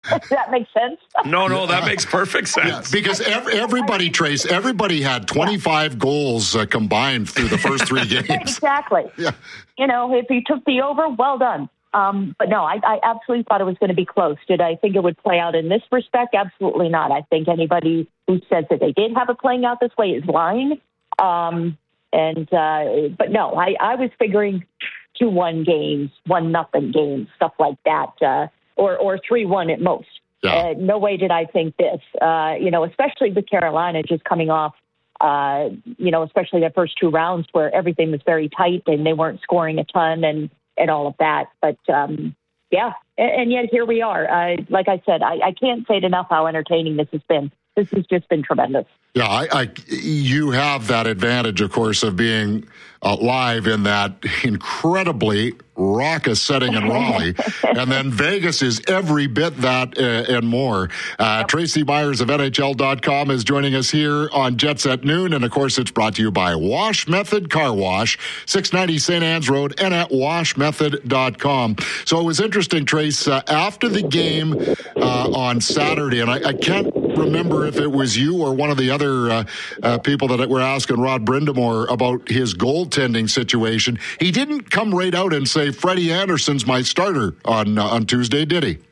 Does that make sense? No, that makes perfect sense. Yeah, because everybody, Trace, everybody had 25 goals combined through the first 3 games. Exactly. Yeah. If you took the over, well done. But no, I absolutely thought it was going to be close. Did I think it would play out in this respect? Absolutely not. I think anybody who says that they did have it playing out this way is lying. But no, I was figuring 2-1 games, 1-0 games, stuff like that, or 3-1 at most. Yeah. No way did I think this, especially with Carolina just coming off, especially the first 2 rounds where everything was very tight and they weren't scoring a ton and all of that. But, and yet here we are. Like I said, I can't say it enough how entertaining this has been. This has just been tremendous. Yeah, you have that advantage, of course, of being live in that incredibly raucous setting in Raleigh. And then Vegas is every bit that and more. Tracy Myers of NHL.com is joining us here on Jets at Noon. And, of course, it's brought to you by Wash Method Car Wash, 690 St. Anne's Road, and at washmethod.com. So it was interesting, Trace, after the game on Saturday, and I can't remember if it was you or one of the other people that were asking Rod Brind'Amour about his goaltending situation. He didn't come right out and say Freddie Anderson's my starter on Tuesday, did he?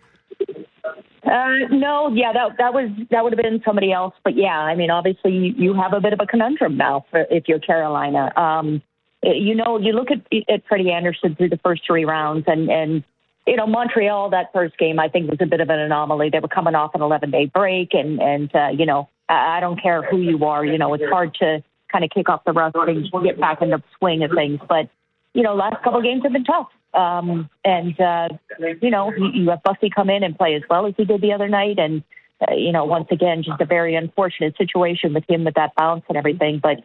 No, that would have been somebody else. But yeah, I mean, obviously you have a bit of a conundrum now if you're Carolina. You look at Freddie Anderson through the first 3 rounds and Montreal, that first game, I think was a bit of an anomaly. They were coming off an 11-day break and I don't care who you are, it's hard to kind of kick off the rust and get back in the swing of things. But, last couple of games have been tough. You have Bussy come in and play as well as he did the other night. And, once again, just a very unfortunate situation with him with that bounce and everything. But,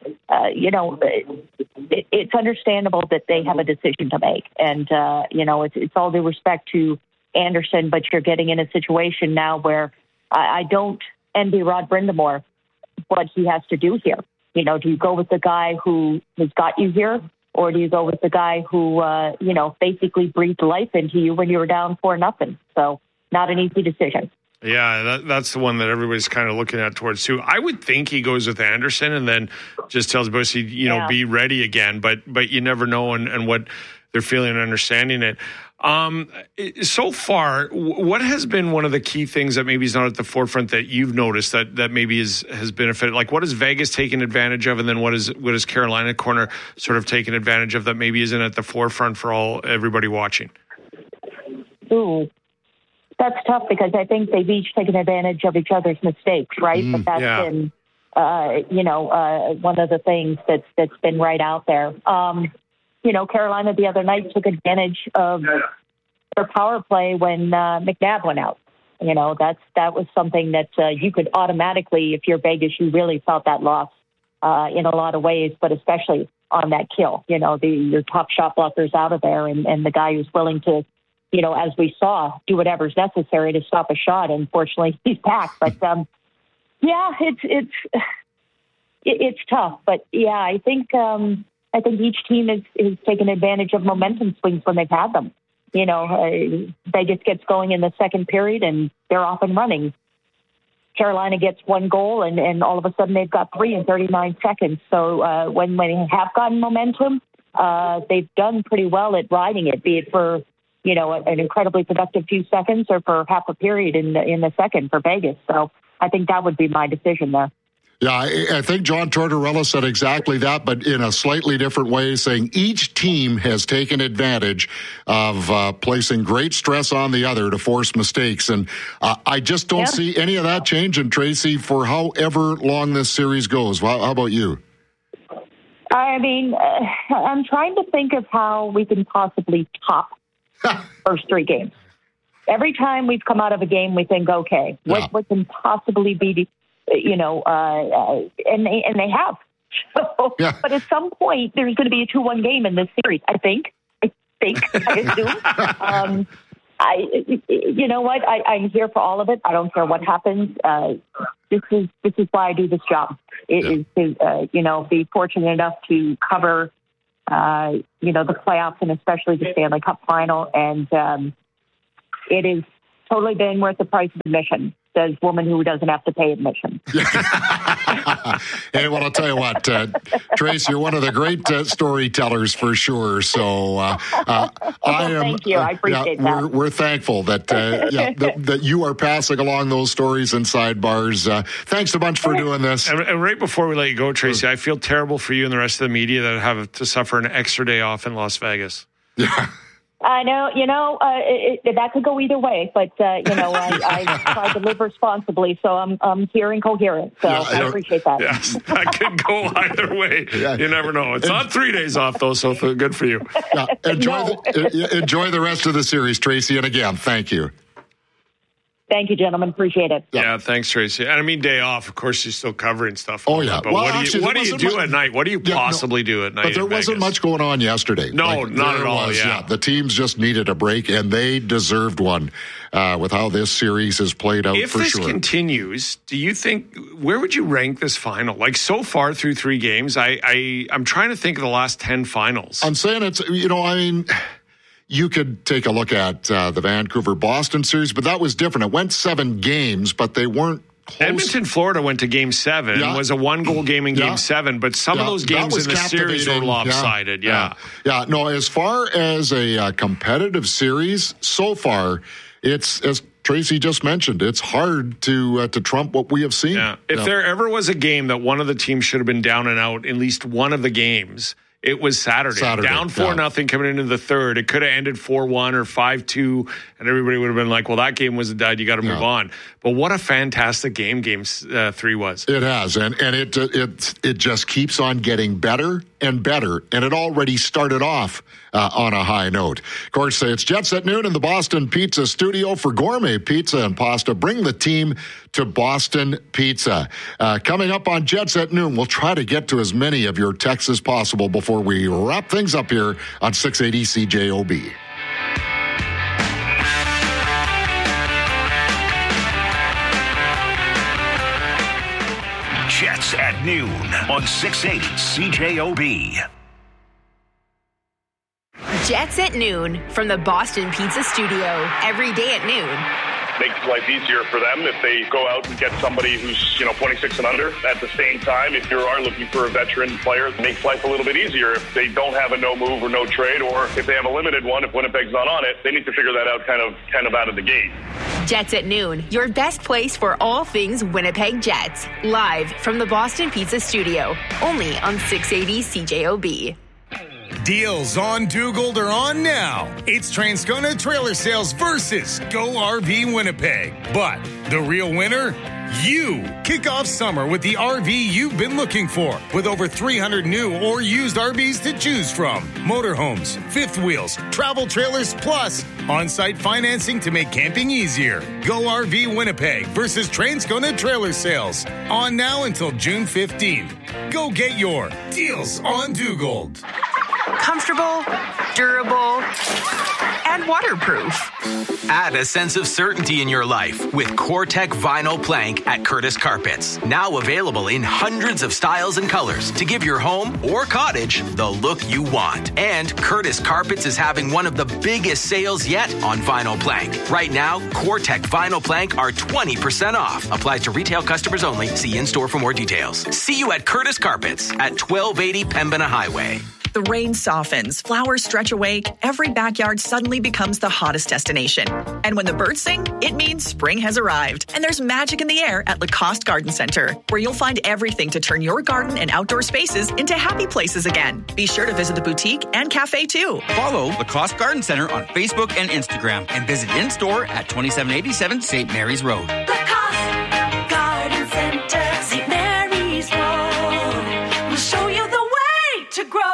it's understandable that they have a decision to make. And, it's all due respect to Anderson, but you're getting in a situation now where I don't envy Rod Brind'Amour what he has to do here. Do you go with the guy who has got you here? Or do you go with the guy who, basically breathed life into you when you were down 4-0? So not an easy decision. Yeah, that's the one that everybody's kind of looking at towards too. I would think he goes with Anderson and then just tells Bussy, be ready again. But you never know and what they're feeling and understanding it. So far, what has been one of the key things that maybe is not at the forefront that you've noticed that maybe has benefited? Like, what has Vegas taken advantage of, and then what is Carolina corner sort of taken advantage of that maybe isn't at the forefront for everybody watching? Ooh, that's tough because I think they've each taken advantage of each other's mistakes, right? But that's been, one of the things that's been right out there. Carolina the other night took advantage of their power play when McNabb went out. That was something that you could automatically, if you're Vegas, you really felt that loss in a lot of ways, but especially on that kill. Your top shot blockers out of there and the guy who's willing to, as we saw, do whatever's necessary to stop a shot. Unfortunately, he's back. But, it's tough. But, yeah, I think each team has taken advantage of momentum swings when they've had them. Vegas gets going in the second period and they're off and running. Carolina gets 1 goal and all of a sudden they've got 3 in 39 seconds. So when they have gotten momentum, they've done pretty well at riding it, be it for, an incredibly productive few seconds or for half a period in the second for Vegas. So I think that would be my decision there. Yeah, I think John Tortorella said exactly that, but in a slightly different way, saying each team has taken advantage of placing great stress on the other to force mistakes. And I just don't see any of that changing, Tracy, for however long this series goes. How about you? I mean, I'm trying to think of how we can possibly top first 3 games. Every time we've come out of a game, we think, okay, what can possibly be and they have. So, but at some point, there's going to be a 2-1 game in this series. I assume. You know what? I'm here for all of it. I don't care what happens. This is why I do this job. Is to be fortunate enough to cover the playoffs and especially the Stanley Cup final. And it is totally been worth the price of admission, says woman who doesn't have to pay admission. Hey, well, I'll tell you what, Trace, you're one of the great storytellers for sure. So thank you. I appreciate that. We're thankful that that you are passing along those stories and sidebars. Thanks a bunch for doing this. And right before we let you go, Tracy, I feel terrible for you and the rest of the media that have to suffer an extra day off in Las Vegas. Yeah. I know, that could go either way, but, I try to live responsibly, so I'm here and coherent, so I appreciate that. Yes, that could go either way. Yeah. You never know. It's not 3 days off, though, so good for you. Yeah. Enjoy the rest of the series, Tracy, and again, thank you. Thank you, gentlemen. Appreciate it. Yeah, thanks, Tracy. And I mean, day off, of course, you're still covering stuff. Oh, yeah. But what do you do at night? What do you possibly do at night? But there wasn't much going on yesterday. No, not at all. Yeah. The teams just needed a break, and they deserved one with how this series has played out, for sure. If this continues, do you think, where would you rank this final? Like, so far through 3 games, I'm trying to think of the last 10 finals. I'm saying it's, you could take a look at the Vancouver-Boston series, but that was different. It went 7 games, but they weren't close. Edmonton, Florida went to Game 7. It was a 1-goal game in Game 7, but some of those games in the series were lopsided. Yeah. No, as far as a competitive series, so far, it's, as Tracy just mentioned, it's hard to trump what we have seen. Yeah. If there ever was a game that one of the teams should have been down and out, at least one of the games, it was Saturday. Down 4-0 coming into the third. It could have ended 4-1 or 5-2, and everybody would have been like, well, that game was a dud. You got to move on. But what a fantastic game 3 was. It has, and it just keeps on getting better and better, and it already started off on a high note. Of course, it's Jets at noon in the Boston Pizza Studio for gourmet pizza and pasta. Bring the team to Boston Pizza. Coming up on Jets at noon, we'll try to get to as many of your texts as possible before we wrap things up here on 680 CJOB. Jets at noon on 680 CJOB. Jets at noon from the Boston Pizza Studio. Every day at noon. Makes life easier for them if they go out and get somebody who's 26 and under. At the same time, if you are looking for a veteran player, it makes life a little bit easier. If they don't have a no move or no trade, or if they have a limited one, if Winnipeg's not on it, they need to figure that out kind of out of the gate. Jets at noon, your best place for all things Winnipeg Jets. Live from the Boston Pizza Studio, only on 680 CJOB. Deals on Dugald are on now. It's Transcona Trailer Sales versus Go RV Winnipeg. But the real winner? You. Kick off summer with the RV you've been looking for, with over 300 new or used RVs to choose from. Motorhomes, fifth wheels, travel trailers, plus on-site financing to make camping easier. Go RV Winnipeg versus Transcona Trailer Sales. On now until June 15th. Go get your Deals on Dugald. Comfortable, durable, and waterproof. Add a sense of certainty in your life with COREtec Vinyl Plank at Curtis Carpets. Now available in hundreds of styles and colors to give your home or cottage the look you want. And Curtis Carpets is having one of the biggest sales yet on vinyl plank. Right now, COREtec Vinyl Plank are 20% off. Applies to retail customers only. See in-store for more details. See you at Curtis Carpets at 1280 Pembina Highway. The rain softens, flowers stretch awake, every backyard suddenly becomes the hottest destination. And when the birds sing, it means spring has arrived. And there's magic in the air at Lacoste Garden Center, where you'll find everything to turn your garden and outdoor spaces into happy places again. Be sure to visit the boutique and cafe too. Follow Lacoste Garden Center on Facebook and Instagram, and visit in-store at 2787 St. Mary's Road. Lacoste Garden Center, St. Mary's Road. We'll show you the way to grow.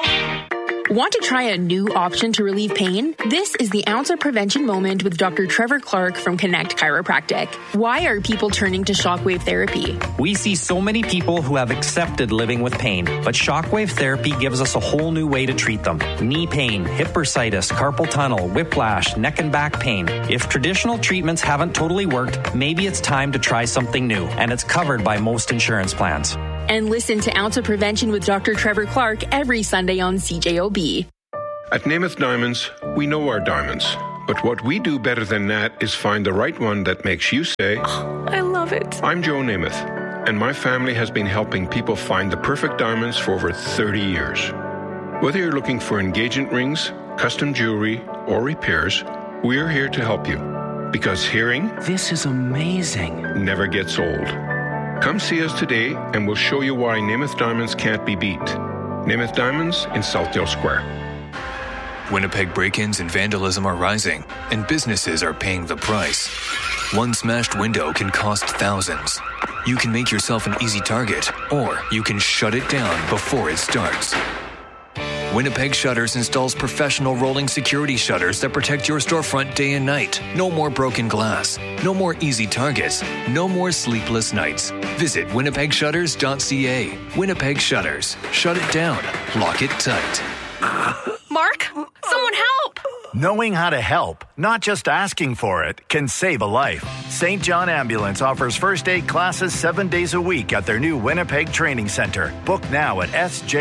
Want to try a new option to relieve pain? This is the Ounce of Prevention Moment with Dr. Trevor Clark from Connect Chiropractic. Why are people turning to shockwave therapy? We see so many people who have accepted living with pain, but shockwave therapy gives us a whole new way to treat them. Knee pain, hip bursitis, carpal tunnel, whiplash, neck and back pain. If traditional treatments haven't totally worked, maybe it's time to try something new, and it's covered by most insurance plans. And listen to Ounce of Prevention with Dr. Trevor Clark every Sunday on CJOB. At Namath Diamonds, we know our diamonds. But what we do better than that is find the right one that makes you say, oh, I love it. I'm Joe Namath, and my family has been helping people find the perfect diamonds for over 30 years. Whether you're looking for engagement rings, custom jewelry, or repairs, we're here to help you. Because hearing, this is amazing, never gets old. Come see us today, and we'll show you why Namath Diamonds can't be beat. Namath Diamonds in Southdale Square. Winnipeg break-ins and vandalism are rising, and businesses are paying the price. One smashed window can cost thousands. You can make yourself an easy target, or you can shut it down before it starts. Winnipeg Shutters installs professional rolling security shutters that protect your storefront day and night. No more broken glass. No more easy targets. No more sleepless nights. Visit winnipegshutters.ca. Winnipeg Shutters. Shut it down. Lock it tight. Mark, someone help! Knowing how to help, not just asking for it, can save a life. St. John Ambulance offers first aid classes 7 days a week at their new Winnipeg Training Center. Book now at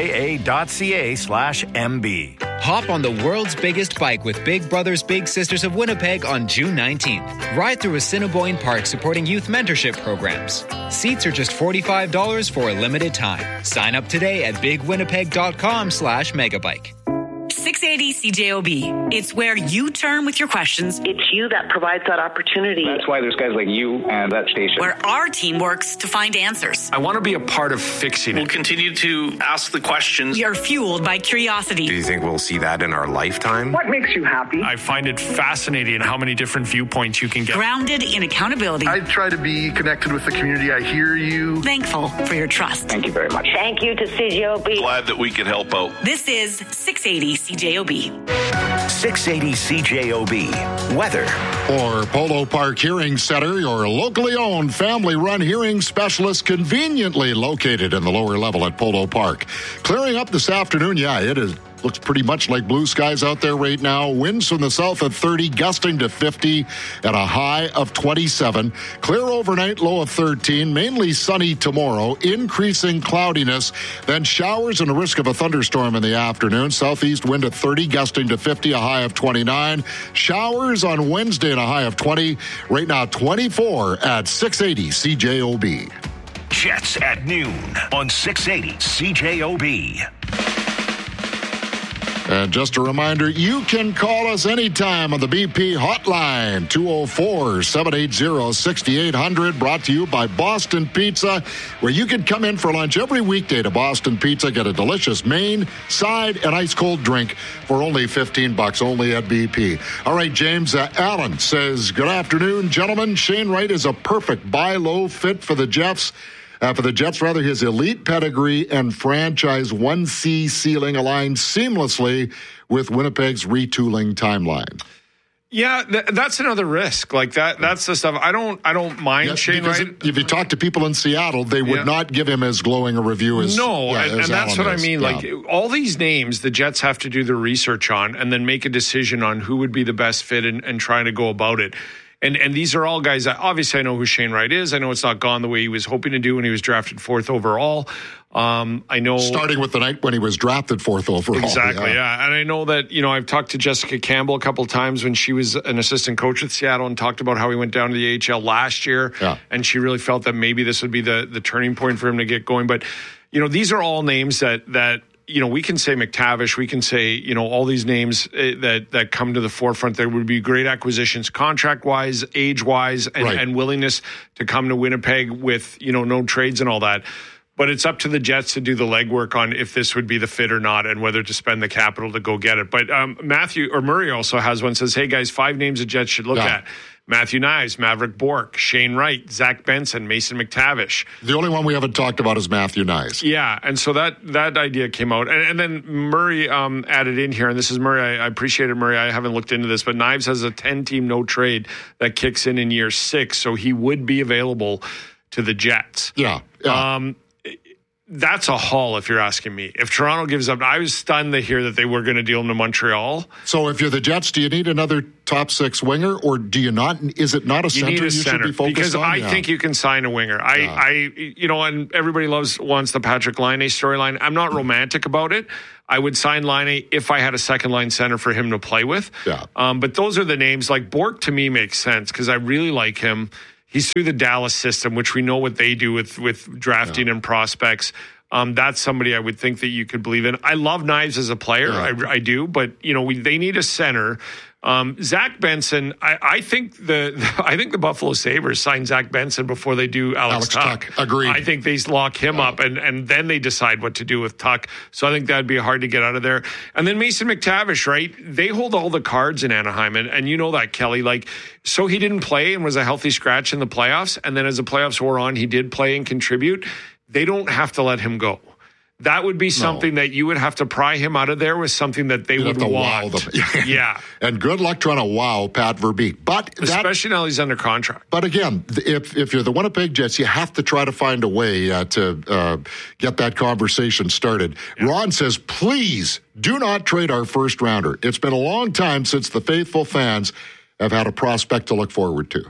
sja.ca/MB. Hop on the world's biggest bike with Big Brothers Big Sisters of Winnipeg on June 19th. Ride through Assiniboine Park supporting youth mentorship programs. Seats are just $45 for a limited time. Sign up today at bigwinnipeg.com/megabike. 680 CJOB. It's where you turn with your questions. It's you that provides that opportunity. That's why there's guys like you and that station. Where our team works to find answers. I want to be a part of fixing it. We'll continue to ask the questions. We are fueled by curiosity. Do you think we'll see that in our lifetime? What makes you happy? I find it fascinating how many different viewpoints you can get. Grounded in accountability. I try to be connected with the community. I hear you. Thankful for your trust. Thank you very much. Thank you to CJOB. Glad that we could help out. This is 680 CJOB. 680 CJOB. Weather. Or Polo Park Hearing Center, your locally owned family-run hearing specialist conveniently located in the lower level at Polo Park. Clearing up this afternoon, it is. Looks pretty much like blue skies out there right now. Winds from the south at 30, gusting to 50, and a high of 27. Clear overnight, low of 13. Mainly sunny tomorrow. Increasing cloudiness. Then showers and a risk of a thunderstorm in the afternoon. Southeast wind at 30, gusting to 50, a high of 29. Showers on Wednesday and a high of 20. Right now, 24 at 680 CJOB. Jets at noon on 680 CJOB. And just a reminder, you can call us anytime on the BP hotline, 204-780-6800, brought to you by Boston Pizza, where you can come in for lunch every weekday to Boston Pizza, get a delicious main, side, and ice-cold drink for only $15, only at BP. All right, James Allen says, good afternoon, gentlemen. Shane Wright is a perfect buy low fit for the Jets. His elite pedigree and franchise 1C ceiling align seamlessly with Winnipeg's retooling timeline. Yeah, that's another risk. Like that's the stuff. I don't mind Shane Wright. If you talk to people in Seattle, they would not give him as glowing a review as as that's what I mean. Yeah. Like all these names, the Jets have to do the research on and then make a decision on who would be the best fit and trying to go about it. And these are all guys that obviously I know who Shane Wright is. I know it's not gone the way he was hoping to do when he was drafted 4th overall. I know starting with the night when he was drafted 4th overall. Exactly, yeah. And I know that, I've talked to Jessica Campbell a couple of times when she was an assistant coach with Seattle and talked about how he went down to the AHL last year. Yeah. And she really felt that maybe this would be the turning point for him to get going. But, these are all names that we can say McTavish, we can say, all these names that come to the forefront. There would be great acquisitions, contract-wise, age-wise, and willingness to come to Winnipeg with, no trades and all that. But it's up to the Jets to do the legwork on if this would be the fit or not and whether to spend the capital to go get it. But Murray also has one, says, hey, guys, 5 names the Jets should look at. Matthew Knies, Maverick Bourque, Shane Wright, Zach Benson, Mason McTavish. The only one we haven't talked about is Matthew Knies. Yeah, and so that idea came out. And then Murray added in here, and this is Murray. I appreciate it, Murray. I haven't looked into this, but Knives has a 10-team no trade that kicks in year 6, so he would be available to the Jets. Yeah. That's a haul, if you're asking me. If Toronto gives up, I was stunned to hear that they were going to deal him to Montreal. So if you're the Jets, do you need another top 6 winger, or do you not? Is it not a center you should be focused on? I think you can sign a winger. And everybody wants the Patrick Laine storyline. I'm not romantic about it, I would sign Laine if I had a second-line center for him to play with. Yeah. But those are the names. Like Bork, to me, makes sense because I really like him. He's through the Dallas system, which we know what they do with drafting and prospects. That's somebody I would think that you could believe in. I love Knives as a player. I do. But, they need a center. Zach Benson, I think the Buffalo Sabres signed Zach Benson before they do Alex Tuch. Agreed. I think they lock him up and then they decide what to do with Tuch. So I think that'd be hard to get out of there. And then Mason McTavish, right? They hold all the cards in Anaheim. And you know that, Kelly. So he didn't play and was a healthy scratch in the playoffs. And then as the playoffs wore on, he did play and contribute. They don't have to let him go. That would be something that you would have to pry him out of there with something that they would want. Wow them. Yeah. And good luck trying to wow Pat Verbeek. But especially now he's under contract. But again, if you're the Winnipeg Jets, you have to try to find a way to get that conversation started. Yeah. Ron says, please do not trade our first rounder. It's been a long time since the faithful fans have had a prospect to look forward to.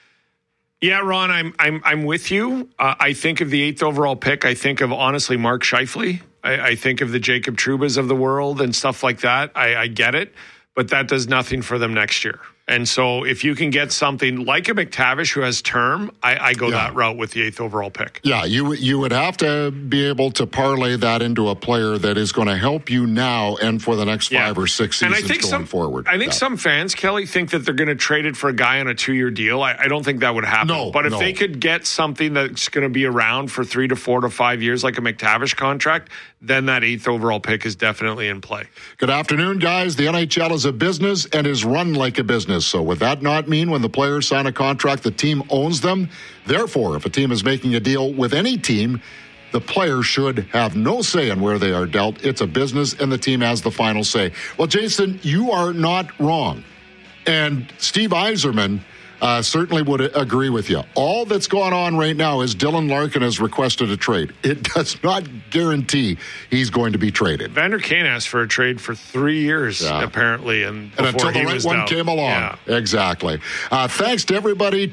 Yeah, Ron, I'm with you. I think of the 8th overall pick. I think of, honestly, Mark Scheifele. I think of the Jacob Trubas of the world and stuff like that. I get it, but that does nothing for them next year. And so if you can get something like a McTavish who has term, I go that route with the 8th overall pick. Yeah, you would have to be able to parlay that into a player that is going to help you now and for the next 5 or 6 seasons going forward. I think some fans, Kelly, think that they're going to trade it for a guy on a 2-year deal. I don't think that would happen. No, but if they could get something that's going to be around for 3 to 4 to 5 years, like a McTavish contract, then that 8th overall pick is definitely in play. Good afternoon, guys. The NHL is a business and is run like a business. So would that not mean when the players sign a contract, the team owns them? Therefore, if a team is making a deal with any team, the players should have no say in where they are dealt. It's a business and the team has the final say. Well, Jason, you are not wrong. And Steve Yzerman certainly would agree with you. All that's going on right now is Dylan Larkin has requested a trade. It does not guarantee he's going to be traded. Vander Kane asked for a trade for 3 years, apparently. And until the right one came along. Yeah. Exactly. Thanks to everybody.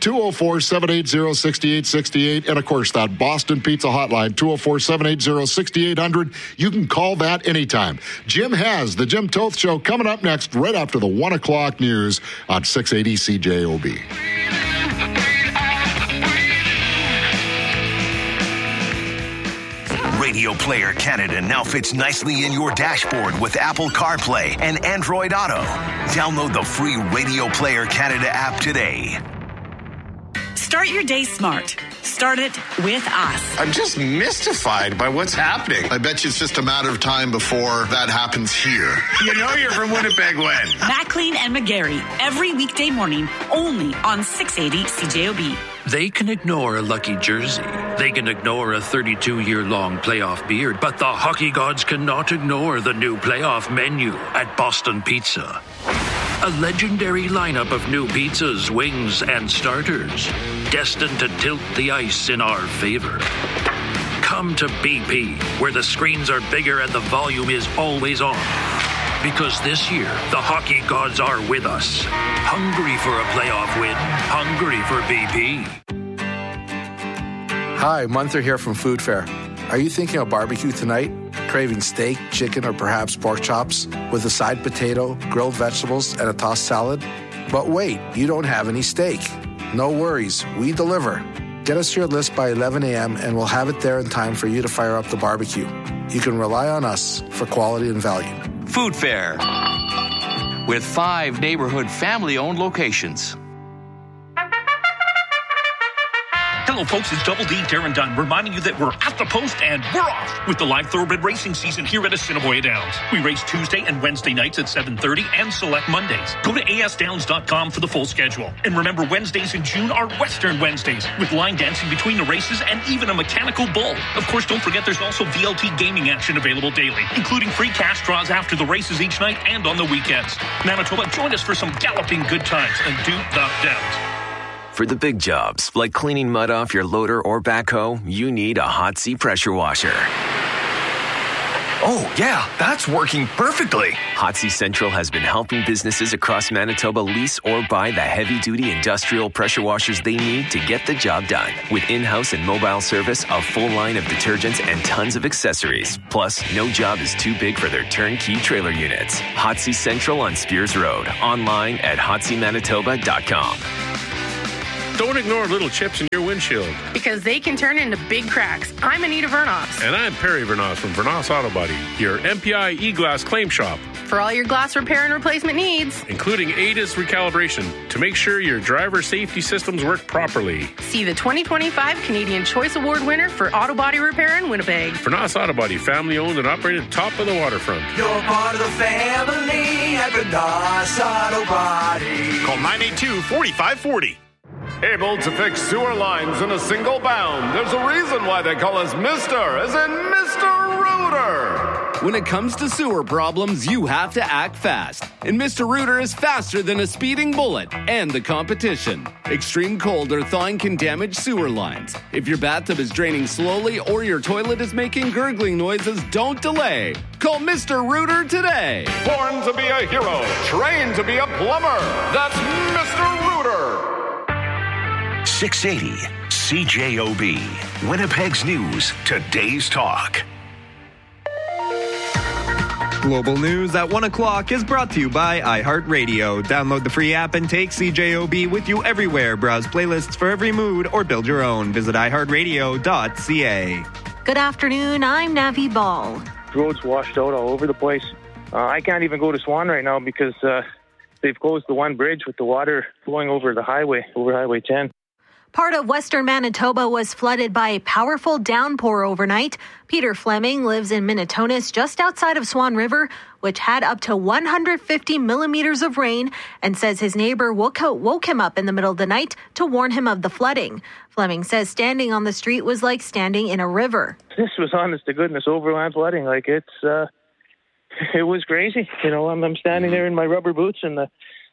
204-780-6868. And, of course, that Boston Pizza hotline, 204-780-6800. You can call that anytime. Jim has the Jim Toth Show coming up next right after the 1 o'clock news on 680 CJOB. Radio Player Canada now fits nicely in your dashboard with Apple CarPlay and Android Auto. Download the free Radio Player Canada app today. Start your day smart. Start it with us. I'm just mystified by what's happening. I bet you it's just a matter of time before that happens here. You know you're from Winnipeg when? Maclean and McGarry, every weekday morning, only on 680 CJOB. They can ignore a lucky jersey. They can ignore a 32-year-long playoff beard. But the hockey gods cannot ignore the new playoff menu at Boston Pizza. A legendary lineup of new pizzas, wings, and starters, destined to tilt the ice in our favor. Come to BP, where the screens are bigger and the volume is always on. Because this year, the hockey gods are with us. Hungry for a playoff win. Hungry for BP. Hi, Munther here from Food Fair. Are you thinking of barbecue tonight? Craving steak, chicken, or perhaps pork chops with a side potato, grilled vegetables, and a tossed salad? But wait, you don't have any steak. No worries, we deliver. Get us your list by 11 a.m. and we'll have it there in time for you to fire up the barbecue. You can rely on us for quality and value. Food Fair, with 5 neighborhood family-owned locations. Hello, folks. It's Double D, Darren Dunn, reminding you that we're at the post and we're off with the live thoroughbred racing season here at Assiniboia Downs. We race Tuesday and Wednesday nights at 7:30 and select Mondays. Go to asdowns.com for the full schedule. And remember, Wednesdays in June are Western Wednesdays with line dancing between the races and even a mechanical bull. Of course, don't forget there's also VLT gaming action available daily, including free cash draws after the races each night and on the weekends. Manitoba, join us for some galloping good times and do the Downs. For the big jobs, like cleaning mud off your loader or backhoe, you need a Hot C pressure washer. Oh, yeah, that's working perfectly. Hotsy Central has been helping businesses across Manitoba lease or buy the heavy-duty industrial pressure washers they need to get the job done. With in-house and mobile service, a full line of detergents, and tons of accessories. Plus, no job is too big for their turnkey trailer units. Hotsy Central on Spears Road. Online at hotsymanitoba.com. Don't ignore little chips in your windshield, because they can turn into big cracks. I'm Anita Vernos. And I'm Perry Vernos from Vernos Auto Body, your MPI e-glass claim shop. For all your glass repair and replacement needs, including ADAS recalibration to make sure your driver safety systems work properly. See the 2025 Canadian Choice Award winner for auto body repair in Winnipeg. Vernos Auto Body, family owned and operated top of the waterfront. You're part of the family at Vernos Auto Body. Call 982-4540. Able to fix sewer lines in a single bound. There's a reason why they call us Mr. as in Mr. Rooter. When it comes to sewer problems, you have to act fast. And Mr. Rooter is faster than a speeding bullet and the competition. Extreme cold or thawing can damage sewer lines. If your bathtub is draining slowly or your toilet is making gurgling noises, don't delay. Call Mr. Rooter today. Born to be a hero, trained to be a plumber. That's Mr. Rooter. 680 CJOB. Winnipeg's News, today's talk. Global News at 1 o'clock is brought to you by iHeartRadio. Download the free app and take CJOB with you everywhere. Browse playlists for every mood or build your own. Visit iHeartRadio.ca. Good afternoon, I'm Navi Ball. Roads washed out all over the place. I can't even go to Swan right now because they've closed the one bridge with the water flowing over the highway, over Highway 10. Part of western Manitoba was flooded by a powerful downpour overnight. Peter Fleming lives in Minitonas, just outside of Swan River, which had up to 150 millimeters of rain, and says his neighbor woke him up in the middle of the night to warn him of the flooding. Fleming says standing on the street was like standing in a river. This was honest to goodness overland flooding. Like it was crazy. You know, I'm standing there in my rubber boots and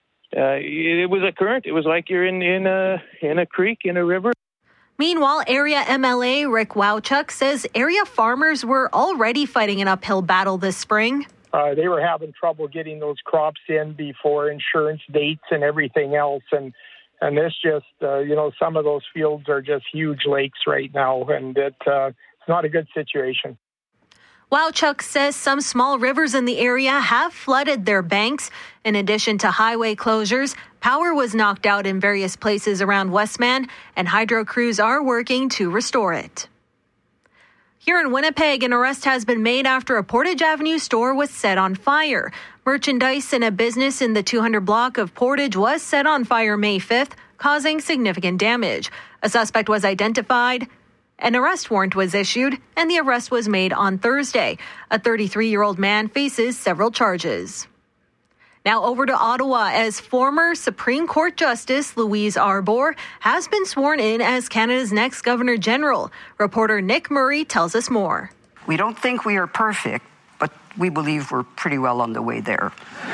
it was a current. It was like you're in a creek, in a river. Meanwhile, area MLA Rick Wowchuk says area farmers were already fighting an uphill battle this spring. They were having trouble getting those crops in before insurance dates and everything else. And this just, some of those fields are just huge lakes right now, and it's not a good situation. Wowchuk says some small rivers in the area have flooded their banks. In addition to highway closures, power was knocked out in various places around Westman, and hydro crews are working to restore it. Here in Winnipeg, an arrest has been made after a Portage Avenue store was set on fire. Merchandise in a business in the 200 block of Portage was set on fire May 5th, causing significant damage. A suspect was identified. An arrest warrant was issued, and the arrest was made on Thursday. A 33-year-old man faces several charges. Now over to Ottawa, as former Supreme Court Justice Louise Arbour has been sworn in as Canada's next Governor General. Reporter Nick Murray tells us more. We don't think we are perfect, but we believe we're pretty well on the way there.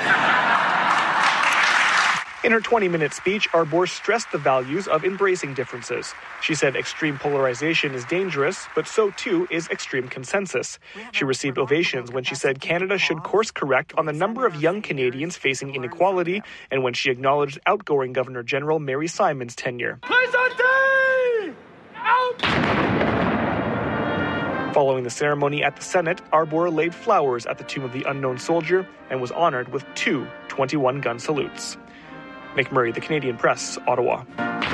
In her 20-minute speech, Arbour stressed the values of embracing differences. She said extreme polarization is dangerous, but so too is extreme consensus. She received ovations when she said Canada should course correct on the number of young Canadians facing inequality, and when she acknowledged outgoing Governor General Mary Simon's tenure. Following the ceremony at the Senate, Arbour laid flowers at the tomb of the unknown soldier and was honored with 2 21-gun salutes. Nick Murray, The Canadian Press, Ottawa.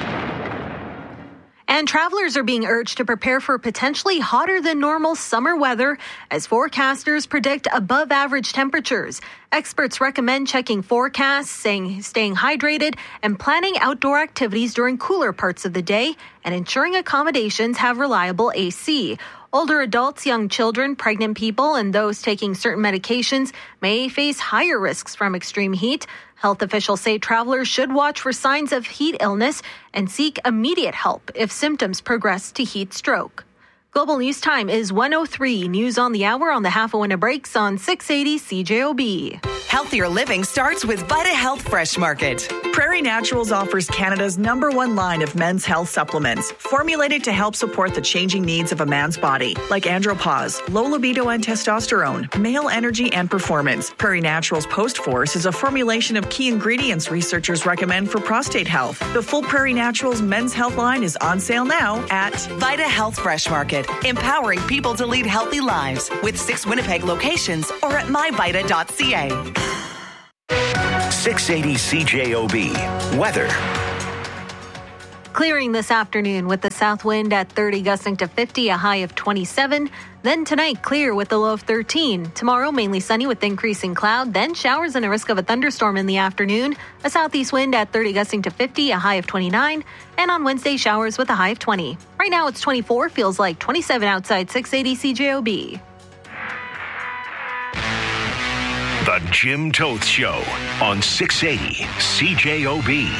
And travelers are being urged to prepare for potentially hotter than normal summer weather as forecasters predict above average temperatures. Experts recommend checking forecasts, staying hydrated, and planning outdoor activities during cooler parts of the day and ensuring accommodations have reliable AC. Older adults, young children, pregnant people, and those taking certain medications may face higher risks from extreme heat. Health officials say travelers should watch for signs of heat illness and seek immediate help if symptoms progress to heat stroke. Global News Time is 1:03. News on the hour on the half hour breaks on 680 CJOB. Healthier living starts with Vita Health Fresh Market. Prairie Naturals offers Canada's #1 line of men's health supplements, formulated to help support the changing needs of a man's body, like andropause, low libido and testosterone, male energy and performance. Prairie Naturals Post Force is a formulation of key ingredients researchers recommend for prostate health. The full Prairie Naturals men's health line is on sale now at Vita Health Fresh Market, empowering people to lead healthy lives with 6 Winnipeg locations or at myvita.ca. 680 CJOB. Weather. Clearing this afternoon with the south wind at 30 gusting to 50, a high of 27. Then tonight, clear with a low of 13. Tomorrow, mainly sunny with increasing cloud, then showers and a risk of a thunderstorm in the afternoon. A southeast wind at 30 gusting to 50, a high of 29. And on Wednesday, showers with a high of 20. Right now, it's 24, feels like 27 outside 680 CJOB. The Jim Toth Show on 680 CJOB.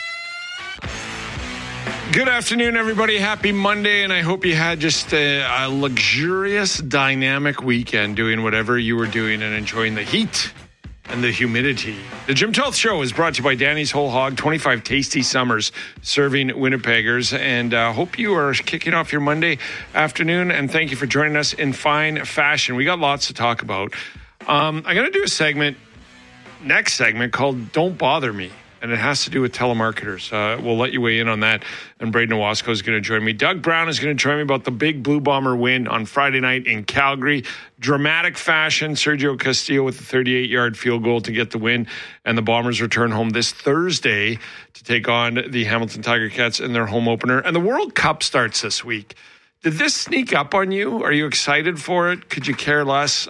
Good afternoon, everybody. Happy Monday, and I hope you had just a luxurious, dynamic weekend doing whatever you were doing and enjoying the heat and the humidity. The Jim Toth Show is brought to you by Danny's Whole Hog, 25 tasty summers serving Winnipeggers, and hope you are kicking off your Monday afternoon, and thank you for joining us in fine fashion. We got lots to talk about. I'm going to do a next segment called Don't Bother Me, and it has to do with telemarketers. We'll let you weigh in on that, and Braden Owasco is going to join me. Doug Brown is going to join me about the big Blue Bomber win on Friday night in Calgary. Dramatic fashion, Sergio Castillo with a 38-yard field goal to get the win, and the Bombers return home this Thursday to take on the Hamilton Tiger Cats in their home opener. And the World Cup starts this week. Did this sneak up on you? Are you excited for it? Could you care less?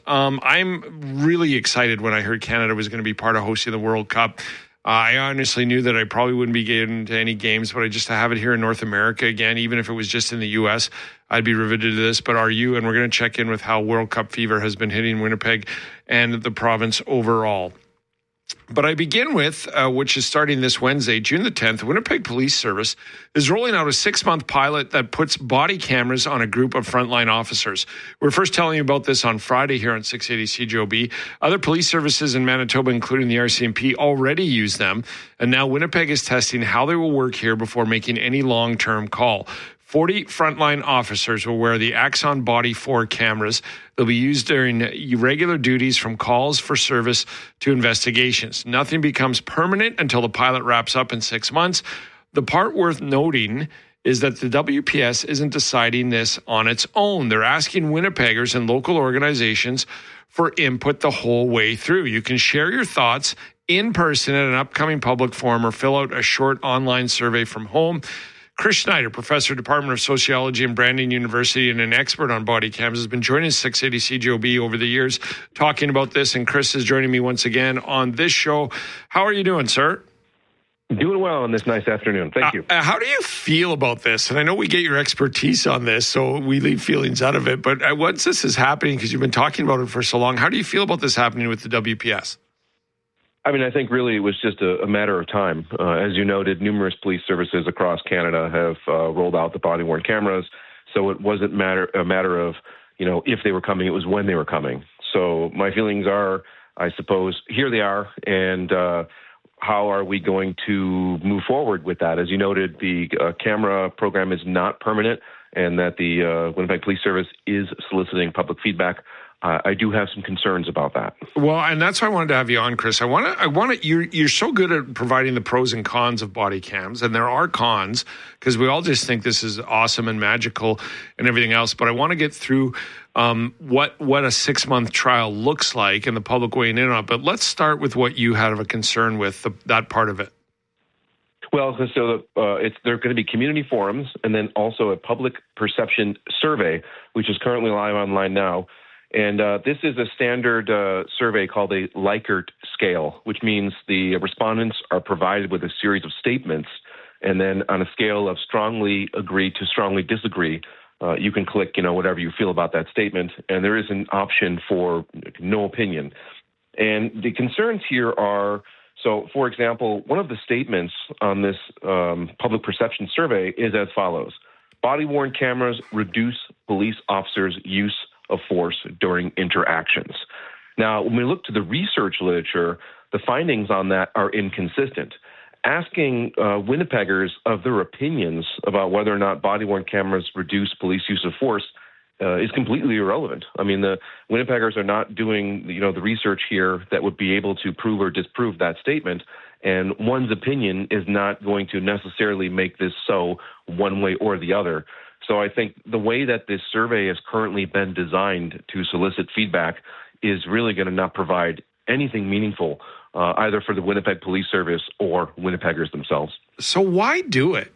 I'm really excited when I heard Canada was going to be part of hosting the World Cup. I honestly knew that I probably wouldn't be getting to any games, but I just have it here in North America again. Even if it was just in the U.S., I'd be riveted to this. But are you? And we're going to check in with how World Cup fever has been hitting Winnipeg and the province overall. But I begin with, which is starting this Wednesday, June the 10th, Winnipeg Police Service is rolling out a 6-month pilot that puts body cameras on a group of frontline officers. We're first telling you about this on Friday here on 680 CJOB. Other police services in Manitoba, including the RCMP, already use them. And now Winnipeg is testing how they will work here before making any long-term call. 40 frontline officers will wear the Axon Body 4 cameras. They'll be used during regular duties from calls for service to investigations. Nothing becomes permanent until the pilot wraps up in 6 months. The part worth noting is that the WPS isn't deciding this on its own. They're asking Winnipeggers and local organizations for input the whole way through. You can share your thoughts in person at an upcoming public forum or fill out a short online survey from home. Chris Schneider, professor, Department of Sociology and Brandon University, and an expert on body cams, has been joining 680 CJOB over the years talking about this. And Chris is joining me once again on this show. How are you doing, sir? Doing well on this nice afternoon. Thank you. How do you feel about this? And I know we get your expertise on this, so we leave feelings out of it. But once this is happening, because you've been talking about it for so long, how do you feel about this happening with the WPS? I mean, I think really it was just a matter of time. As you noted, numerous police services across Canada have rolled out the body-worn cameras. So it wasn't a matter of, if they were coming, it was when they were coming. So my feelings are, I suppose, here they are. And how are we going to move forward with that? As you noted, the camera program is not permanent, and that the Winnipeg Police Service is soliciting public feedback. I do have some concerns about that. Well, and that's why I wanted to have you on, Chris. I want to. You're so good at providing the pros and cons of body cams, and there are cons because we all just think this is awesome and magical and everything else. But I want to get through what a 6-month trial looks like and the public weighing in on it. But let's start with what you had of a concern with that part of it. Well, so there are going to be community forums and then also a public perception survey, which is currently live online now. And this is a standard survey called a Likert scale, which means the respondents are provided with a series of statements. And then on a scale of strongly agree to strongly disagree, you can click, whatever you feel about that statement. And there is an option for no opinion. And the concerns here are, so for example, one of the statements on this public perception survey is as follows: body-worn cameras reduce police officers' use of force during interactions. Now, when we look to the research literature, the findings on that are inconsistent. Asking Winnipeggers of their opinions about whether or not body-worn cameras reduce police use of force is completely irrelevant. I mean, the Winnipeggers are not doing, the research here that would be able to prove or disprove that statement, and one's opinion is not going to necessarily make this so one way or the other. So I think the way that this survey has currently been designed to solicit feedback is really going to not provide anything meaningful either for the Winnipeg Police Service or Winnipeggers themselves. So why do it?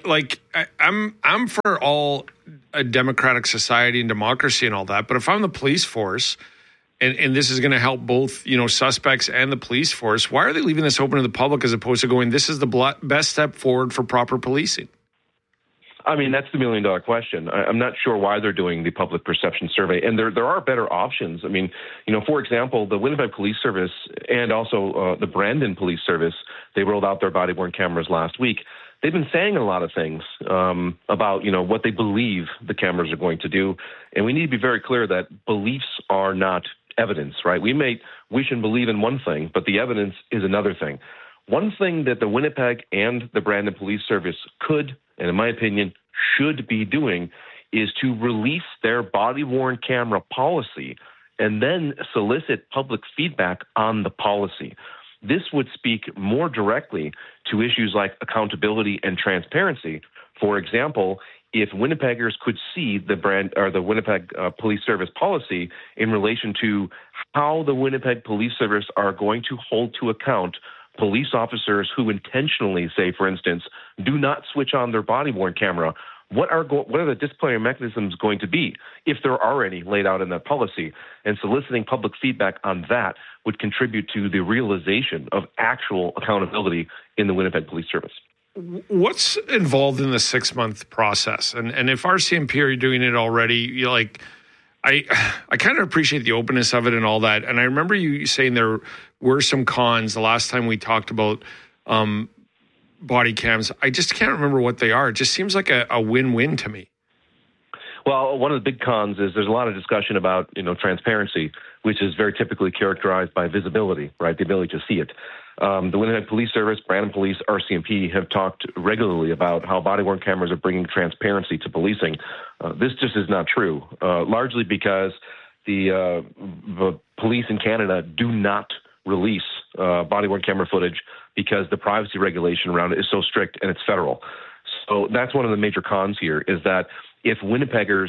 I'm for all a democratic society and democracy and all that, but if I'm the police force and this is going to help both, suspects and the police force, why are they leaving this open to the public as opposed to going, this is the best step forward for proper policing? I mean, that's the million-dollar question. I'm not sure why they're doing the public perception survey, and there are better options. I mean, for example, the Winnipeg Police Service and also the Brandon Police Service, they rolled out their body-worn cameras last week. They've been saying a lot of things about, what they believe the cameras are going to do, and we need to be very clear that beliefs are not evidence, right? We may wish and believe in one thing, but the evidence is another thing. One thing that the Winnipeg and the Brandon Police Service could, and in my opinion, should be doing is to release their body-worn camera policy and then solicit public feedback on the policy. This would speak more directly to issues like accountability and transparency. For example, if Winnipeggers could see the Winnipeg Police Service policy in relation to how the Winnipeg Police Service are going to hold to account police officers who intentionally, say, for instance, do not switch on their body-worn camera, what are the disciplinary mechanisms going to be, if there are any laid out in that policy? And soliciting public feedback on that would contribute to the realization of actual accountability in the Winnipeg Police Service. What's involved in the 6-month process? And if RCMP are doing it already, I kind of appreciate the openness of it and all that. And I remember you saying there were some cons the last time we talked about body cams. I just can't remember what they are. It just seems like a win-win to me. Well, one of the big cons is there's a lot of discussion about, transparency, which is very typically characterized by visibility, right? The ability to see it. The Winnipeg Police Service, Brandon Police, RCMP have talked regularly about how body-worn cameras are bringing transparency to policing. This just is not true, largely because the police in Canada do not release body-worn camera footage because the privacy regulation around it is so strict and it's federal. So that's one of the major cons here is that if Winnipeggers,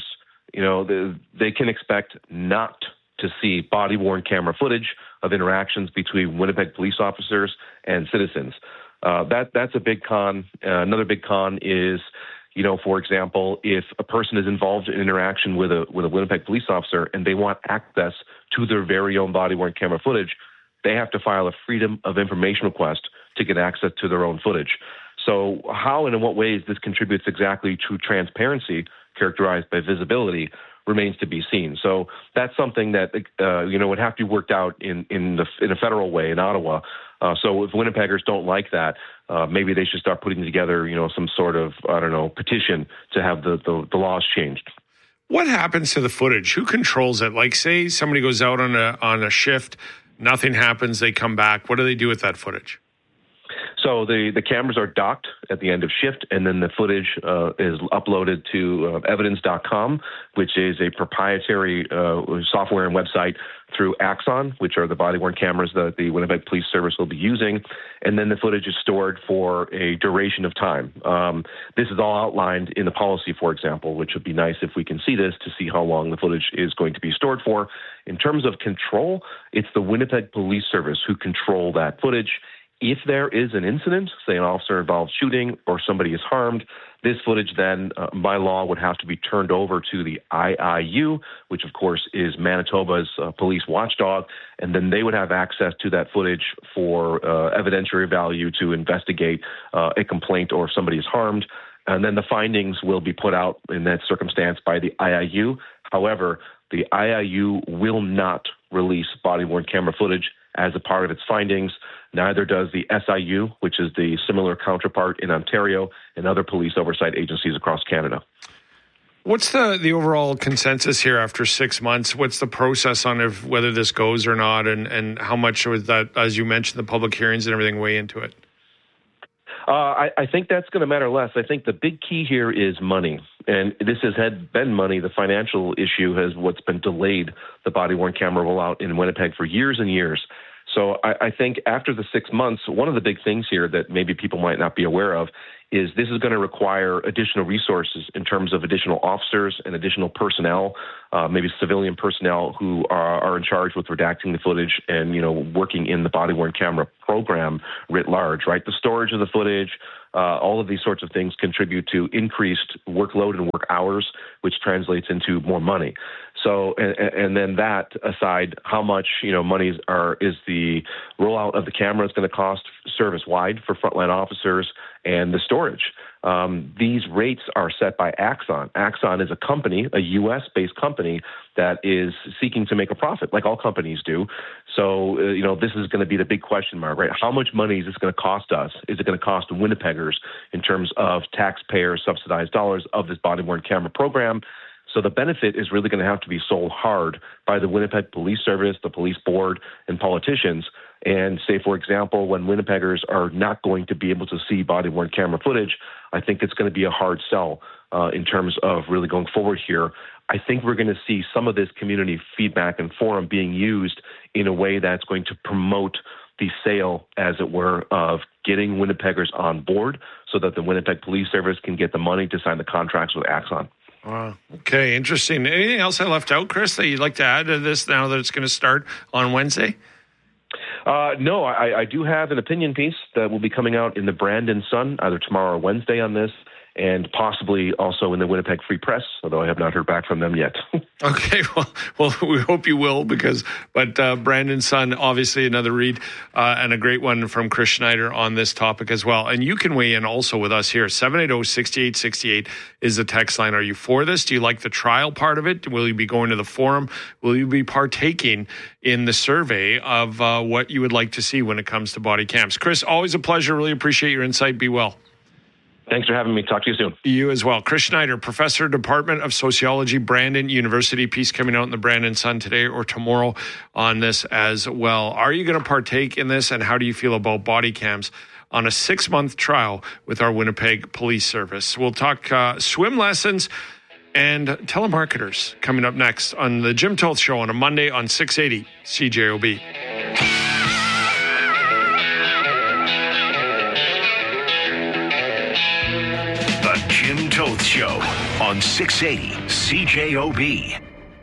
they can expect not to see body-worn camera footage of interactions between Winnipeg police officers and citizens. That's a big con. Another big con is, for example, if a person is involved in interaction with a Winnipeg police officer and they want access to their very own body-worn camera footage, they have to file a Freedom of Information request to get access to their own footage. So how and in what ways this contributes exactly to transparency characterized by visibility remains to be seen. So that's something that would have to be worked out in a federal way in Ottawa. So if Winnipeggers don't like that, maybe they should start putting together some sort of petition to have the laws changed. What happens to the footage? Who controls it? Like, say somebody goes out on a shift, nothing happens, they come back. What do they do with that footage? So the cameras are docked at the end of shift, and then the footage is uploaded to evidence.com, which is a proprietary software and website through Axon, which are the body-worn cameras that the Winnipeg Police Service will be using. And then the footage is stored for a duration of time. This is all outlined in the policy, for example, which would be nice if we can see this to see how long the footage is going to be stored for. In terms of control, it's the Winnipeg Police Service who control that footage. If there is an incident, say an officer-involved shooting or somebody is harmed, this footage then, by law, would have to be turned over to the IIU, which, of course, is Manitoba's police watchdog, and then they would have access to that footage for evidentiary value to investigate a complaint or if somebody is harmed. And then the findings will be put out in that circumstance by the IIU. However, the IIU will not release body-worn camera footage as a part of its findings. Neither does the SIU, which is the similar counterpart in Ontario and other police oversight agencies across Canada. What's the overall consensus here after 6 months? What's the process on whether this goes or not, and how much was that, as you mentioned, the public hearings and everything weigh into it? I think that's going to matter less. I think the big key here is money. And this has been money. The financial issue has what's been delayed the body-worn camera rollout in Winnipeg for years and years. So I think after the 6 months, one of the big things here that maybe people might not be aware of is this is going to require additional resources in terms of additional officers and additional personnel, maybe civilian personnel who are in charge with redacting the footage and, working in the body-worn camera program writ large, right? The storage of the footage, all of these sorts of things contribute to increased workload and work hours, which translates into more money. So, and then that aside, how much, money is the rollout of the camera is going to cost service-wide for frontline officers and the storage. These rates are set by Axon. Axon is a company, a U.S.-based company that is seeking to make a profit, like all companies do. So, this is going to be the big question mark, right? How much money is this going to cost us? Is it going to cost Winnipeggers in terms of taxpayer-subsidized dollars of this body-worn camera program? So the benefit is really going to have to be sold hard by the Winnipeg Police Service, the police board, and politicians. And say, for example, when Winnipeggers are not going to be able to see body-worn camera footage, I think it's going to be a hard sell in terms of really going forward here. I think we're going to see some of this community feedback and forum being used in a way that's going to promote the sale, as it were, of getting Winnipeggers on board so that the Winnipeg Police Service can get the money to sign the contracts with Axon. Wow. Okay, interesting. Anything else I left out, Chris, that you'd like to add to this now that it's going to start on Wednesday? No, I do have an opinion piece that will be coming out in the Brandon Sun either tomorrow or Wednesday on this, and possibly also in the Winnipeg Free Press, although I have not heard back from them yet. Okay, well, we hope you will, but Brandon Sun, obviously another read, and a great one from Chris Schneider on this topic as well. And you can weigh in also with us here. 780-6868 is the text line. Are you for this? Do you like the trial part of it? Will you be going to the forum? Will you be partaking in the survey of what you would like to see when it comes to body cams? Chris, always a pleasure. Really appreciate your insight. Be well. Thanks for having me. Talk to you soon. You as well. Chris Schneider, Professor, Department of Sociology, Brandon University. Piece coming out in the Brandon Sun today or tomorrow on this as well. Are you going to partake in this, and how do you feel about body cams on a 6-month trial with our Winnipeg Police Service? We'll talk swim lessons and telemarketers coming up next on the Jim Toth Show on a Monday on 680 CJOB. Jim Toth Show on 680 CJOB.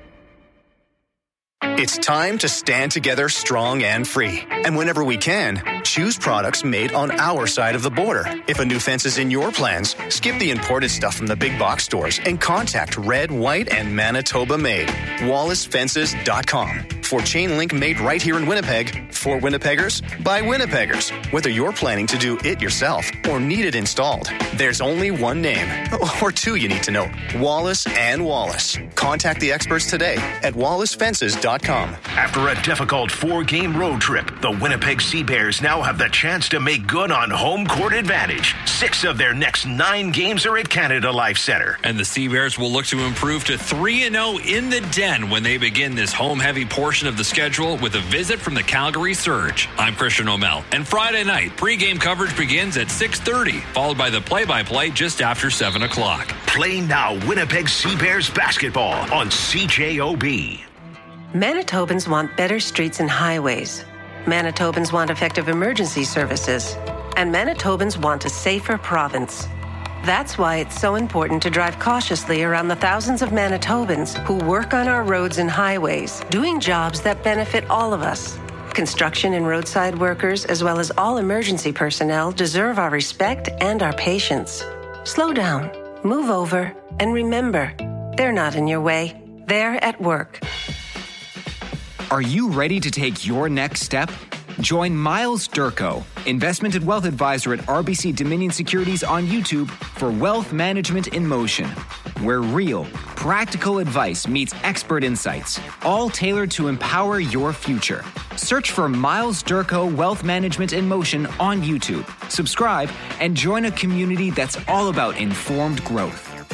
It's time to stand together strong and free. And whenever we can, choose products made on our side of the border. If a new fence is in your plans, skip the imported stuff from the big box stores and contact Red, White, and Manitoba Made. WallaceFences.com. For chain link made right here in Winnipeg, for Winnipeggers, by Winnipeggers. Whether you're planning to do it yourself or need it installed, there's only one name, or two you need to know, Wallace and Wallace. Contact the experts today at WallaceFences.com. After a difficult 4-game road trip, the Winnipeg Sea Bears now have the chance to make good on home court advantage. 6 of their next 9 games are at Canada Life Centre. And the Sea Bears will look to improve to 3-0 in the Den when they begin this home-heavy portion of the schedule with a visit from the Calgary Surge. I'm Christian O'Mell, and Friday night, pregame coverage begins at 6:30, followed by the play-by-play just after 7 o'clock. Play now Winnipeg Sea Bears basketball on CJOB. Manitobans want better streets and highways. Manitobans want effective emergency services. And Manitobans want a safer province. That's why it's so important to drive cautiously around the thousands of Manitobans who work on our roads and highways, doing jobs that benefit all of us. Construction and roadside workers, as well as all emergency personnel, deserve our respect and our patience. Slow down, move over, and remember, they're not in your way. They're at work. Are you ready to take your next step? Join Miles Durko, investment and wealth advisor at RBC Dominion Securities on YouTube for Wealth Management in Motion, where real, practical advice meets expert insights, all tailored to empower your future. Search for Miles Durko Wealth Management in Motion on YouTube. Subscribe and join a community that's all about informed growth.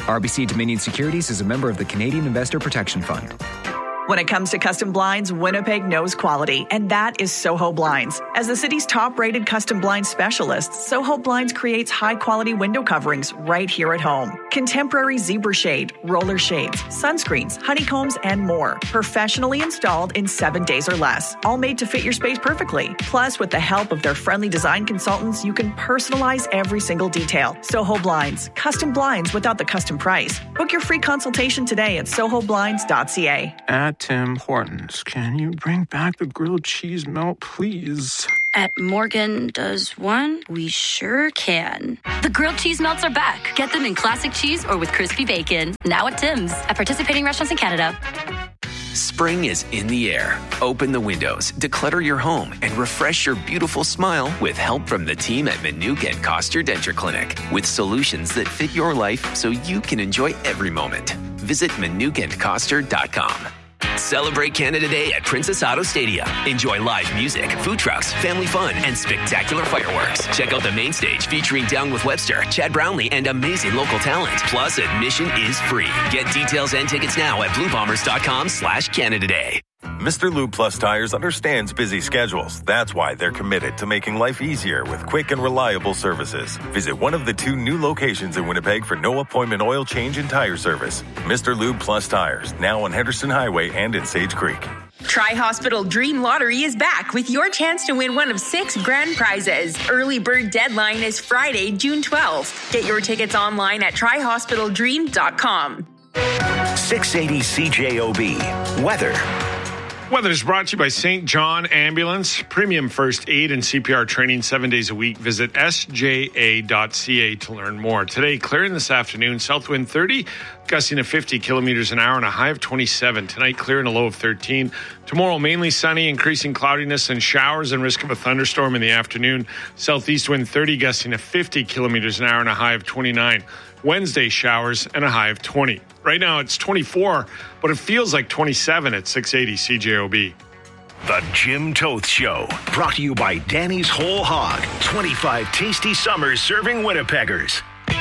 RBC Dominion Securities is a member of the Canadian Investor Protection Fund. When it comes to custom blinds, Winnipeg knows quality, and that is Soho Blinds. As the city's top-rated custom blind specialist, Soho Blinds creates high-quality window coverings right here at home. Contemporary zebra shade, roller shades, sunscreens, honeycombs, and more. Professionally installed in 7 days or less. All made to fit your space perfectly. Plus, with the help of their friendly design consultants, you can personalize every single detail. Soho Blinds. Custom blinds without the custom price. Book your free consultation today at sohoblinds.ca. At Tim Hortons, can you bring back the grilled cheese melt, please? At Morgan Does One, we sure can. The grilled cheese melts are back. Get them in classic cheese or with crispy bacon. Now at Tim's. At participating restaurants in Canada. Spring is in the air. Open the windows, declutter your home, and refresh your beautiful smile with help from the team at Minooka and Koster Denture Clinic. With solutions that fit your life so you can enjoy every moment. Visit MinookaandKoster.com. Celebrate Canada Day at Princess Auto Stadium. Enjoy live music, food trucks, family fun, and spectacular fireworks. Check out the main stage featuring Down with Webster, Chad Brownlee, and amazing local talent. Plus, admission is free. Get details and tickets now at bluebombers.com/Canada Day. Mr. Lube Plus Tires understands busy schedules. That's why they're committed to making life easier with quick and reliable services. Visit one of the 2 new locations in Winnipeg for no appointment oil change and tire service. Mr. Lube Plus Tires, now on Henderson Highway and in Sage Creek. Tri-Hospital Dream Lottery is back with your chance to win one of 6 grand prizes. Early bird deadline is Friday, June 12th. Get your tickets online at trihospitaldream.com. 680 CJOB. Weather. Weather is brought to you by St. John Ambulance. Premium first aid and CPR training 7 days a week. Visit sja.ca to learn more. Today, clearing this afternoon. South wind 30, gusting to 50 kilometers an hour and a high of 27. Tonight, clear and a low of 13. Tomorrow, mainly sunny, increasing cloudiness and showers and risk of a thunderstorm in the afternoon. Southeast wind 30, gusting to 50 kilometers an hour and a high of 29. Wednesday, showers and a high of 20. Right now, it's 24, but it feels like 27 at 680 CJOB. The Jim Toth Show, brought to you by Danny's Whole Hog. 25 tasty summers serving Winnipeggers.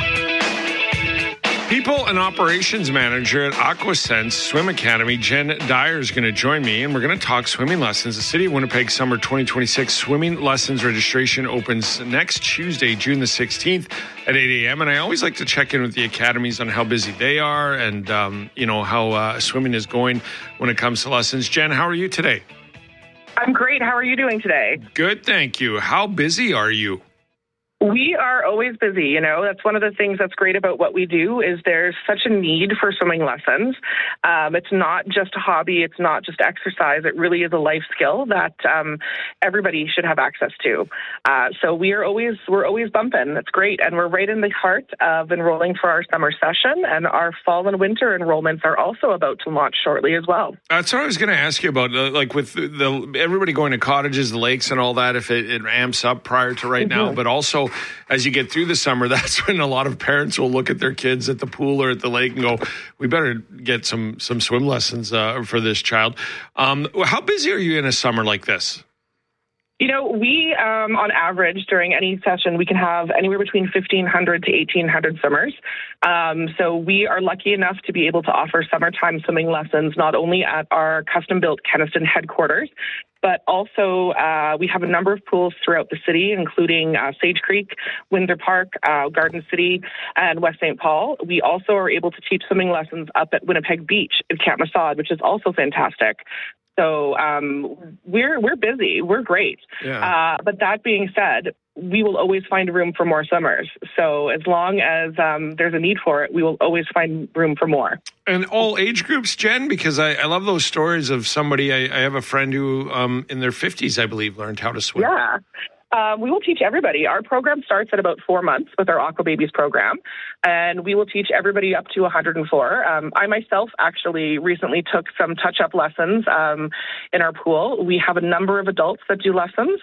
People and Operations Manager at AquaSense Swim Academy, Jen Dyer, is going to join me, and we're going to talk swimming lessons. The City of Winnipeg Summer 2026 Swimming Lessons registration opens next Tuesday, June the 16th at 8 a.m., and I always like to check in with the academies on how busy they are and, how swimming is going when it comes to lessons. Jen, how are you today? I'm great. How are you doing today? Good, thank you. How busy are you? We are always busy, That's one of the things that's great about what we do is there's such a need for swimming lessons. It's not just a hobby. It's not just exercise. It really is a life skill that everybody should have access to. So we're always bumping. It's great. And we're right in the heart of enrolling for our summer session, and our fall and winter enrollments are also about to launch shortly as well. That's what I was going to ask you about, like with everybody going to cottages, the lakes and all that, if it amps up prior to right now, but also as you get through the summer, that's when a lot of parents will look at their kids at the pool or at the lake and go, we better get some swim lessons for this child. How busy are you in a summer like this? We, on average, during any session, we can have anywhere between 1,500 to 1,800 swimmers. So we are lucky enough to be able to offer summertime swimming lessons, not only at our custom-built Kenaston headquarters, but also we have a number of pools throughout the city, including Sage Creek, Windsor Park, Garden City, and West St. Paul. We also are able to teach swimming lessons up at Winnipeg Beach in Camp Masad, which is also fantastic. So we're busy. We're great. Yeah. But that being said, we will always find room for more swimmers. So as long as there's a need for it, we will always find room for more. And all age groups, Jen, because I love those stories of somebody. I have a friend who in their 50s, I believe, learned how to swim. Yeah. We will teach everybody. Our program starts at about 4 months with our Aqua Babies program, and we will teach everybody up to 104. I myself actually recently took some touch-up lessons in our pool. We have a number of adults that do lessons,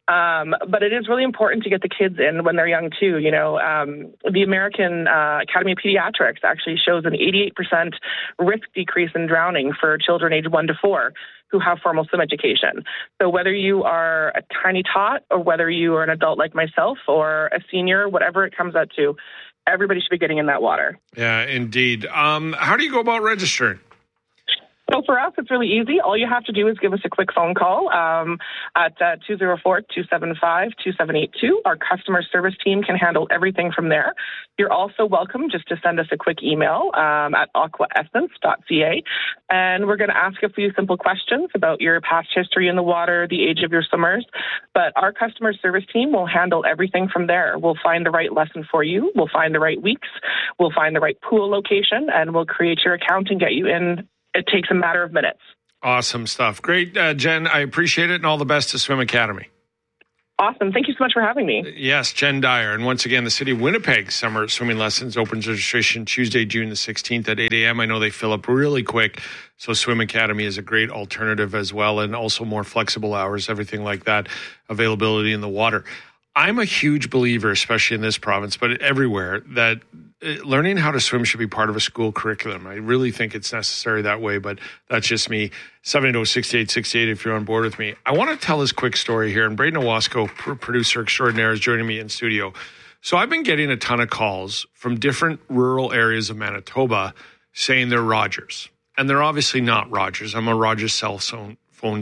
but it is really important to get the kids in when they're young too. The American Academy of Pediatrics actually shows an 88% risk decrease in drowning for children aged 1 to 4 who have formal swim education. So whether you are a tiny tot or whether you are an adult like myself or a senior, whatever it comes out to, everybody should be getting in that water. Yeah, indeed. How do you go about registering? So for us, it's really easy. All you have to do is give us a quick phone call at 204-275-2782. Our customer service team can handle everything from there. You're also welcome just to send us a quick email at aquaessence.ca. And we're going to ask a few simple questions about your past history in the water, the age of your swimmers. But our customer service team will handle everything from there. We'll find the right lesson for you. We'll find the right weeks. We'll find the right pool location, and we'll create your account and get you in. It takes a matter of minutes. Awesome stuff. Great, Jen. I appreciate it, and all the best to Swim Academy. Awesome. Thank you so much for having me. Yes, Jen Dyer. And once again, the City of Winnipeg Summer Swimming Lessons opens registration Tuesday, June the 16th at 8 a.m. I know they fill up really quick, so Swim Academy is a great alternative as well, and also more flexible hours, everything like that, availability in the water. I'm a huge believer, especially in this province, but everywhere, that learning how to swim should be part of a school curriculum. I really think it's necessary that way, but that's just me. 780-6868 if you're on board with me. I want to tell this quick story here, and Braden Owasco, producer extraordinaire, is joining me in studio. So I've been getting a ton of calls from different rural areas of Manitoba saying they're Rogers. And they're obviously not Rogers. I'm a Rogers cell phone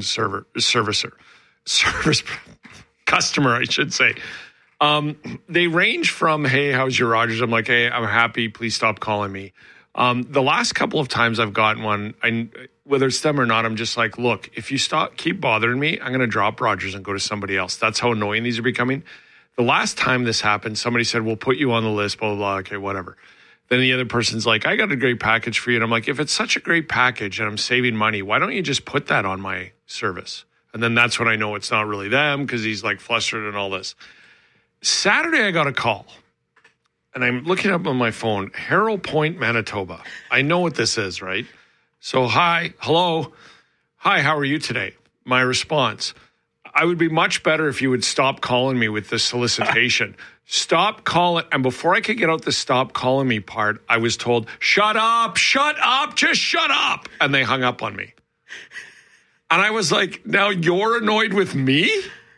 customer, I should say. They range from, hey, how's your Rogers? I'm like, hey, I'm happy. Please stop calling me. The last couple of times I've gotten one, whether it's them or not, I'm just like, look, if you keep bothering me, I'm going to drop Rogers and go to somebody else. That's how annoying these are becoming. The last time this happened, somebody said, we'll put you on the list, blah, blah, blah. Okay, whatever. Then the other person's like, I got a great package for you. And I'm like, if it's such a great package and I'm saving money, why don't you just put that on my service? And then that's when I know it's not really them, because he's like flustered and all this. Saturday, I got a call, and I'm looking up on my phone, Harold Point, Manitoba. I know what this is, right? So, hello. Hi, how are you today? My response, I would be much better if you would stop calling me with this solicitation. Stop calling. And before I could get out the stop calling me part, I was told, shut up, just shut up. And they hung up on me. And I was like, now you're annoyed with me?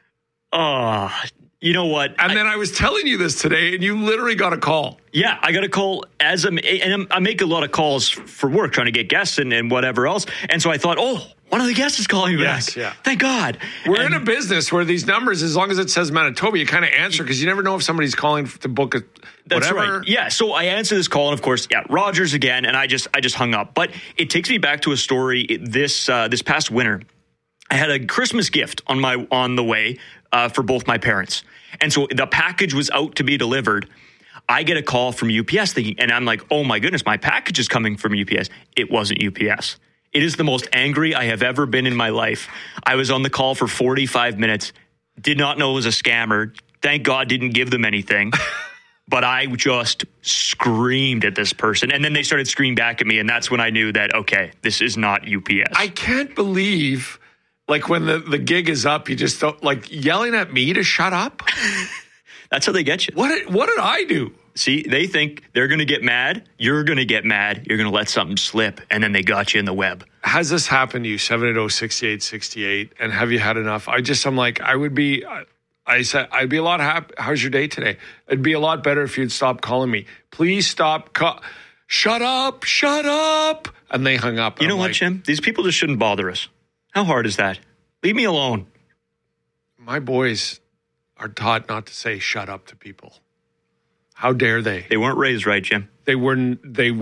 You know what? And then I was telling you this today, and you literally got a call. Yeah, I got a call I make a lot of calls for work, trying to get guests and whatever else. And so I thought, one of the guests is calling me back. Yeah. Thank God. We're in a business where these numbers, as long as it says Manitoba, you kind of answer, because you never know if somebody's calling to book a That's whatever. right. Yeah. So I answer this call, and of course, Rogers again, and I just hung up. But it takes me back to a story this past winter. I had a Christmas gift on the way for both my parents. And so the package was out to be delivered. I get a call from UPS and I'm like, oh my goodness, my package is coming from UPS. It wasn't UPS. It is the most angry I have ever been in my life. I was on the call for 45 minutes, did not know it was a scammer. Thank God didn't give them anything. But I just screamed at this person. And then they started screaming back at me. And that's when I knew that, okay, this is not UPS. I can't believe... Like when the gig is up, you just don't, like, yelling at me to shut up? That's how they get you. What did I do? See, they think they're going to get mad. You're going to get mad. You're going to let something slip, and then they got you in the web. Has this happened to you, 780-6868? And have you had enough? I'm like, I'd be a lot happy. How's your day today? It'd be a lot better if you'd stop calling me. Please stop. Shut up. And they hung up. You know what, Jim? These people just shouldn't bother us. How hard is that? Leave me alone. My boys are taught not to say shut up to people. How dare they? They weren't raised right, Jim. They weren't.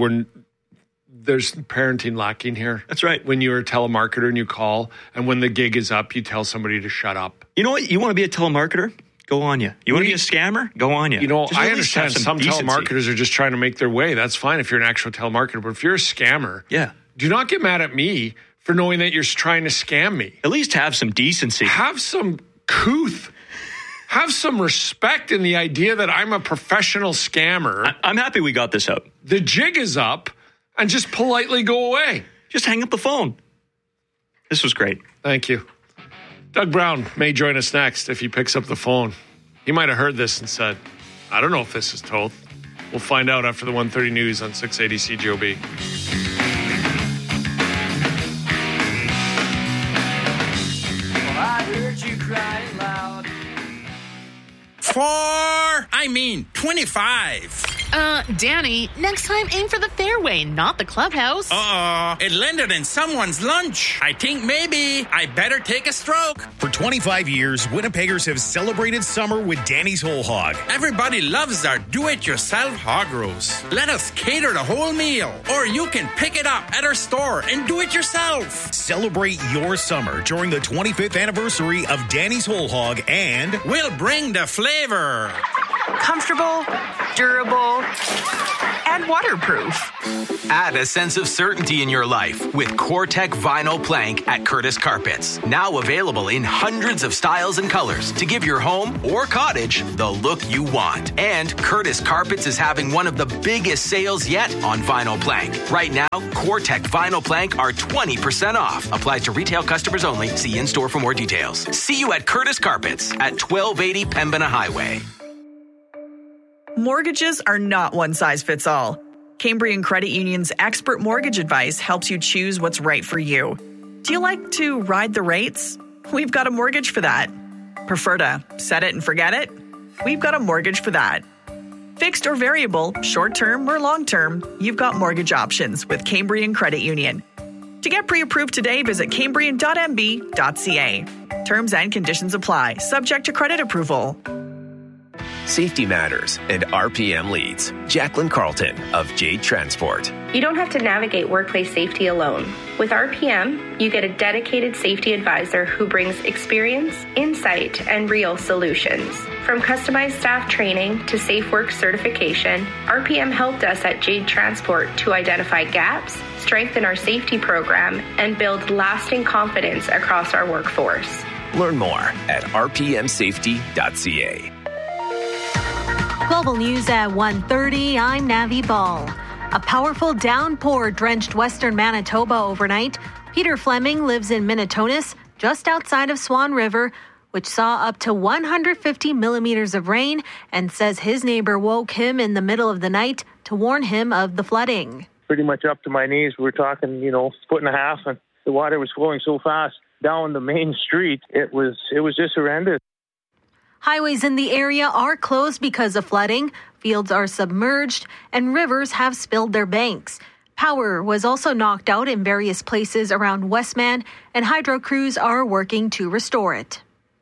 There's parenting lacking here. That's right. When you're a telemarketer and you call, and when the gig is up, you tell somebody to shut up. You know what? You want to be a telemarketer? Go on you. You want to be a scammer? Go on you. You know, I understand some telemarketers are just trying to make their way. That's fine if you're an actual telemarketer. But if you're a scammer, do not get mad at me for knowing that you're trying to scam me. At least have some decency. Have some couth. Have some respect in the idea that I'm a professional scammer. I'm happy we got this out. The jig is up, and just politely go away. Just hang up the phone. This was great. Thank you. Doug Brown may join us next if he picks up the phone. He might have heard this and said, I don't know if this is told. We'll find out after the 1:30 news on 680 CJOB. I heard you crying loud. 25. Danny, next time aim for the fairway, not the clubhouse. It landed in someone's lunch. I think maybe I better take a stroke. For 25 years, Winnipeggers have celebrated summer with Danny's Whole Hog. Everybody loves our do-it-yourself hog roast. Let us cater the whole meal, or you can pick it up at our store and do it yourself. Celebrate your summer during the 25th anniversary of Danny's Whole Hog, and we'll bring the flavor. Comfortable, durable, and waterproof. Add a sense of certainty in your life with CoreTech Vinyl Plank at Curtis Carpets. Now available in hundreds of styles and colors to give your home or cottage the look you want. And Curtis Carpets is having one of the biggest sales yet on vinyl plank. Right now, CoreTech Vinyl Plank are 20% off. Applies to retail customers only. See in-store for more details. See you at Curtis Carpets at 1280 Pembina Highway. Mortgages are not one size fits all. Cambrian Credit Union's expert mortgage advice helps you choose what's right for you. Do you like to ride the rates? We've got a mortgage for that. Prefer to set it and forget it? We've got a mortgage for that. Fixed or variable, short-term or long-term, you've got mortgage options with Cambrian Credit Union. To get pre-approved today, visit cambrian.mb.ca. Terms and conditions apply, subject to credit approval. Safety matters, and RPM leads. Jacqueline Carlton of Jade Transport. You don't have to navigate workplace safety alone. With RPM, you get a dedicated safety advisor who brings experience, insight, and real solutions. From customized staff training to safe work certification, RPM helped us at Jade Transport to identify gaps, strengthen our safety program, and build lasting confidence across our workforce. Learn more at rpmsafety.ca. Global News at 1:30. I'm Navi Ball. A powerful downpour drenched western Manitoba overnight. Peter Fleming lives in Minitonas, just outside of Swan River, which saw up to 150 millimeters of rain, and says his neighbor woke him in the middle of the night to warn him of the flooding. Pretty much up to my knees. We're talking, foot and a half, and the water was flowing so fast down the main street. It was just horrendous. Highways in the area are closed because of flooding. Fields are submerged and rivers have spilled their banks. Power was also knocked out in various places around Westman, and hydro crews are working to restore it.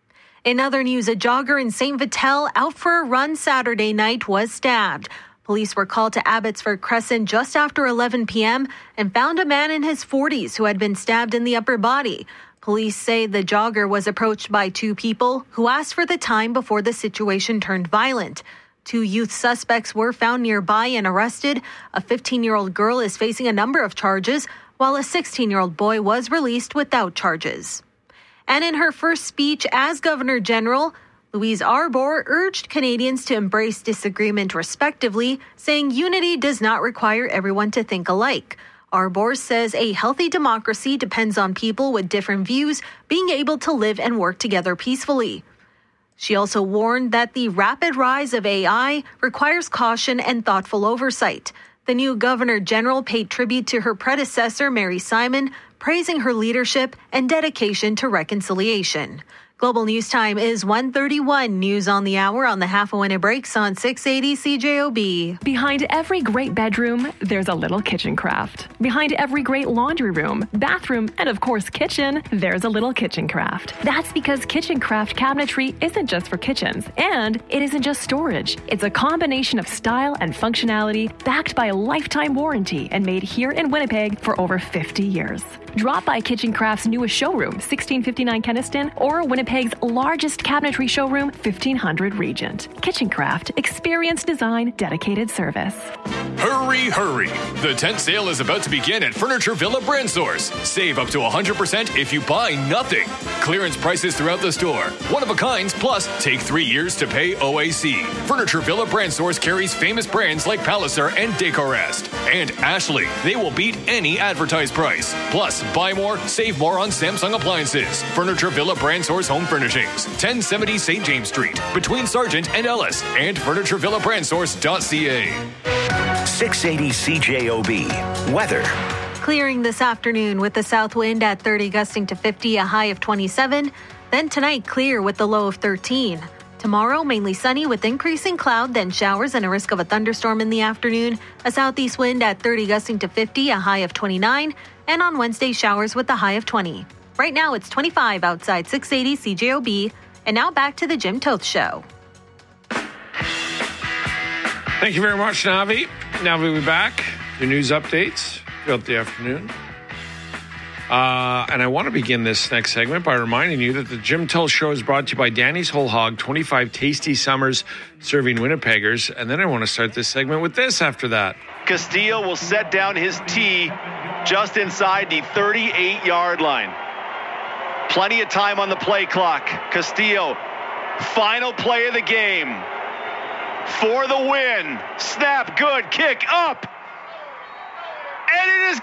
In other news, a jogger in St. Vital out for a run Saturday night was stabbed. Police were called to Abbotsford Crescent just after 11 p.m. and found a man in his 40s who had been stabbed in the upper body. Police say the jogger was approached by two people who asked for the time before the situation turned violent. Two youth suspects were found nearby and arrested. A 15-year-old girl is facing a number of charges, while a 16-year-old boy was released without charges. And in her first speech as Governor General, Louise Arbour urged Canadians to embrace disagreement respectively, saying unity does not require everyone to think alike. Arbour says a healthy democracy depends on people with different views being able to live and work together peacefully. She also warned that the rapid rise of AI requires caution and thoughtful oversight. The new Governor General paid tribute to her predecessor, Mary Simon, praising her leadership and dedication to reconciliation. Global News Time is 1:31. News on the hour on the half a when it breaks on 680 CJOB. Behind every great bedroom, there's a little kitchen craft. Behind every great laundry room, bathroom, and of course kitchen, there's a little kitchen craft. That's because Kitchen Craft cabinetry isn't just for kitchens, and it isn't just storage. It's a combination of style and functionality backed by a lifetime warranty and made here in Winnipeg for over 50 years. Drop by Kitchen Craft's newest showroom, 1659 Kenniston, or Winnipeg's largest cabinetry showroom, 1500 Regent. Kitchen Craft, experience design, dedicated service. Hurry, hurry! The tent sale is about to begin at Furniture Villa Brand Source. Save up to 100% if you buy nothing. Clearance prices throughout the store. One of a kinds, plus take 3 years to pay OAC. Furniture Villa Brand Source carries famous brands like Palliser and Decorest. And Ashley. They will beat any advertised price. Plus, buy more, save more on Samsung appliances. Furniture Villa Brand Source Home Furnishings, 1070 St. James Street, between Sargent and Ellis, and FurnitureVillaBrandSource.ca. 680 CJOB. Weather. Clearing this afternoon with the south wind at 30 gusting to 50, a high of 27. Then tonight, clear with the low of 13. Tomorrow, mainly sunny with increasing cloud, then showers and a risk of a thunderstorm in the afternoon. A southeast wind at 30 gusting to 50, a high of 29. And on Wednesday, showers with a high of 20. Right now, it's 25 outside 680 CJOB. And now back to the Jim Toth Show. Thank you very much, Navi. Navi will be back. Your news updates throughout the afternoon. And I want to begin this next segment by reminding you that the Jim Toth Show is brought to you by Danny's Whole Hog, 25 tasty summers serving Winnipeggers. And then I want to start this segment with this after that. Castillo will set down his tee just inside the 38-yard line. Plenty of time on the play clock. Castillo, final play of the game. For the win. Snap, good, kick up. And it is